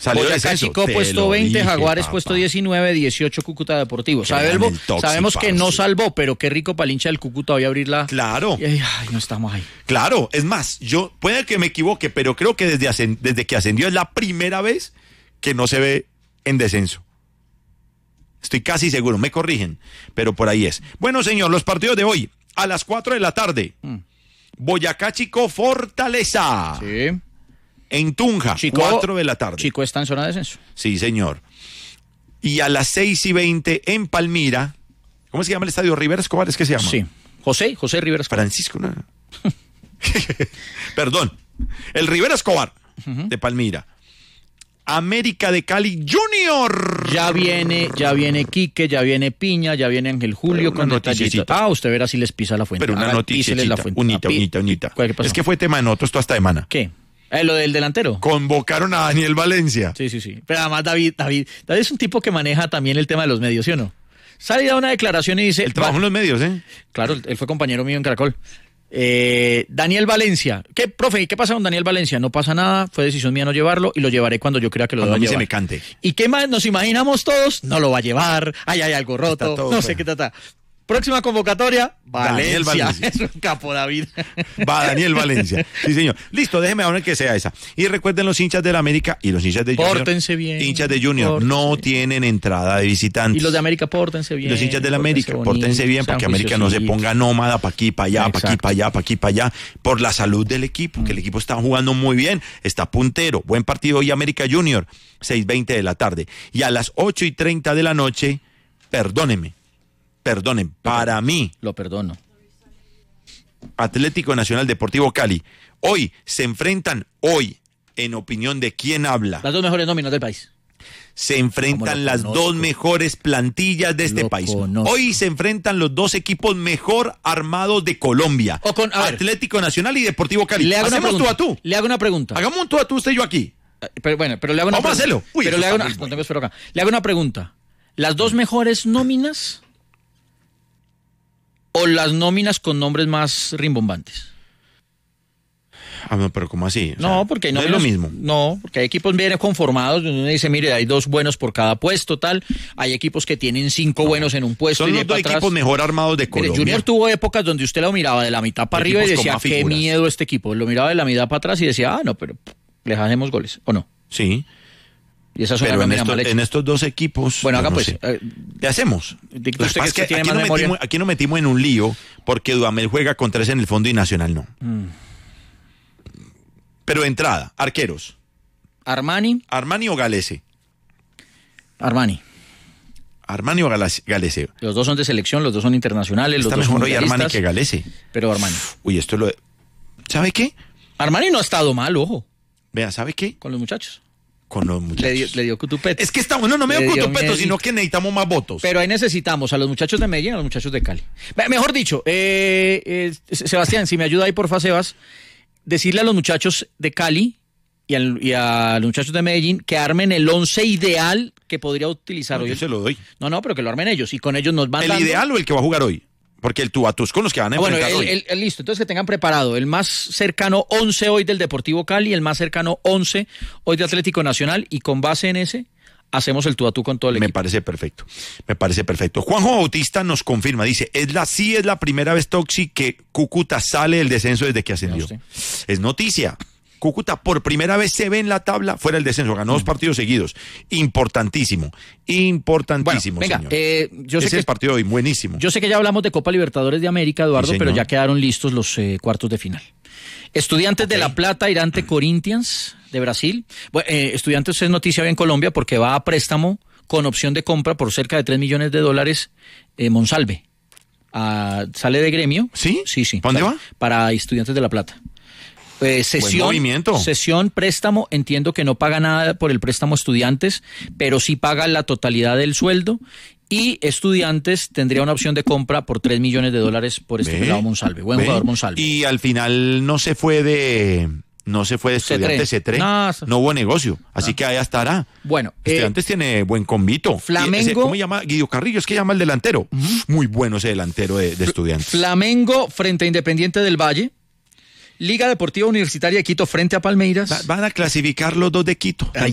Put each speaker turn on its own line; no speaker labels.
Salió
Boyacá Chicó puesto 20, Jaguares puesto 19, 18 Cúcuta Deportivo. Sabemos que no salvó, pero qué rico para el hincha del Cúcuta hoy abrirla.
Claro.
Ay, no estamos ahí.
Claro, es más, yo puede que me equivoque, pero creo que desde que ascendió es la primera vez que no se ve en descenso. Estoy casi seguro, me corrigen, pero por ahí es. Bueno, señor, los partidos de hoy, a las 4 de la tarde. Boyacá Chicó Fortaleza.
Sí.
En Tunja, 4 de la tarde.
Chico está en zona de descenso.
Sí, señor. Y a las 6:20 en Palmira, ¿cómo se llama el estadio? ¿Rivera Escobar es que se llama?
Sí. José Rivera Escobar.
Francisco, ¿no? Perdón. El Rivera Escobar de Palmira. América de Cali Junior.
Ya viene Quique, ya viene Piña, ya viene Ángel Julio con detallitos. Usted verá si les pisa la fuente.
Pero una noticia. Unita. Es que fue tema de nosotros toda esta semana.
¿Qué? Lo del delantero.
Convocaron a Daniel Valencia.
Sí. Pero además David es un tipo que maneja también el tema de los medios, ¿sí o no? Sale a una declaración y dice...
Él trabajó en los medios, ¿eh?
Claro, él fue compañero mío en Caracol. Daniel Valencia. ¿Qué, profe? ¿Y qué pasa con Daniel Valencia? No pasa nada, fue decisión mía no llevarlo y lo llevaré cuando yo crea que lo deba llevar.
Se me cante.
¿Y qué más nos imaginamos todos? No lo va a llevar, hay algo roto, no sé qué trata. Próxima convocatoria, Valencia. Es un capo, David.
Va Daniel Valencia. Sí, señor. Listo, déjeme ahora que sea esa. Y recuerden, los hinchas del América y los hinchas de Junior.
Pórtense bien.
Hinchas de Junior no tienen entrada de visitantes.
Y los de América, pórtense bien.
Los hinchas del América, pórtense bien para que América no se ponga nómada para aquí, para allá, para aquí, para allá, para aquí, para allá. Por la salud del equipo, que el equipo está jugando muy bien, está puntero. Buen partido hoy América Junior, 6:20 de la tarde. Y a las 8:30 de la noche, perdonen, para mí.
Lo perdono.
Atlético Nacional Deportivo Cali. Hoy se enfrentan, en opinión de quién habla.
Las dos mejores nóminas del país.
Se enfrentan las dos mejores plantillas de este país. Hoy se enfrentan los dos equipos mejor armados de Colombia. Atlético Nacional y Deportivo Cali. Hacemos tú a tú.
Le hago una pregunta.
Hagamos un tú a tú usted y yo aquí.
Pero le hago una pregunta.
Vamos a hacerlo.
Pero le hago una pregunta. ¿Las dos mejores nóminas o las nóminas con nombres más rimbombantes?
No, pero ¿cómo así?
Porque
no es lo mismo.
No, porque hay equipos bien conformados, donde uno dice, mire, hay 2 buenos por cada puesto, tal. Hay equipos que tienen 5 buenos en un puesto.
Son los 2 equipos mejor armados de Colombia.
Junior tuvo épocas donde usted lo miraba de la mitad para arriba y decía, qué miedo este equipo. Lo miraba de la mitad para atrás y decía, no, pero les hacemos goles, ¿o no?
Sí.
Y esa es
pero en estos 2 equipos...
Bueno, acá pues...
¿Qué hacemos? Aquí no metimos en un lío porque Dudamel juega con 3 en el fondo y Nacional no. Pero de entrada, arqueros.
¿Armani
o Galese?
Armani
o Galese.
Los 2 son de selección, los 2 son internacionales.
Está
los 2
mejor hoy Armani que Galese.
Pero Armani.
Uy, esto lo... ¿Sabe qué?
Armani no ha estado mal, ojo.
Vea, ¿sabe qué?
Con los muchachos.
Le
dio cutupeto.
Es que está bueno, no me dio cutupeto, sino que necesitamos más votos.
Pero ahí necesitamos a los muchachos de Medellín y a los muchachos de Cali. Mejor dicho, Sebastián, si me ayuda ahí, porfa, Sebas, decirle a los muchachos de Cali y a los muchachos de Medellín que armen el 11 ideal que podría utilizar hoy.
Yo se lo doy.
No, pero que lo armen ellos y con ellos nos van
¿El ideal o el que va a jugar hoy? Porque el tú a tus con los que van a enfrentar hoy.
Listo, entonces que tengan preparado el más cercano 11 hoy del Deportivo Cali, el más cercano 11 hoy de Atlético Nacional, y con base en ese hacemos el tú a tú con todo el equipo.
Me parece perfecto. Juanjo Bautista nos confirma, dice, es la primera vez, Toxi, que Cúcuta sale del descenso desde que ascendió. Es noticia. Cúcuta por primera vez se ve en la tabla fuera del descenso, ganó 2 partidos seguidos. Importantísimo,
bueno, venga,
señor. Ese es el partido hoy, buenísimo.
Yo sé que ya hablamos de Copa Libertadores de América, Eduardo, pero ya quedaron listos los cuartos de final. Estudiantes de La Plata irán ante Corinthians de Brasil. Bueno, Estudiantes es noticia hoy en Colombia porque va a préstamo con opción de compra por cerca de $3 millones Monsalve. Sale de Gremio.
¿Sí?
Sí.
¿Para dónde va?
Para Estudiantes de La Plata. Sesión, préstamo, entiendo que no paga nada por el préstamo Estudiantes, pero sí paga la totalidad del sueldo, y Estudiantes tendría una opción de compra por $3 millones por este pelado Monsalve, buen jugador Monsalve.
Y al final no se fue de Estudiantes C3, no hubo negocio, así que allá estará.
Bueno,
Estudiantes tiene buen convito.
Flamengo.
¿Cómo llama? Guido Carrillo, es que llama el delantero. Muy bueno ese delantero de Estudiantes.
Flamengo frente a Independiente del Valle. Liga Deportiva Universitaria de Quito frente a Palmeiras.
Van a clasificar los 2 de Quito.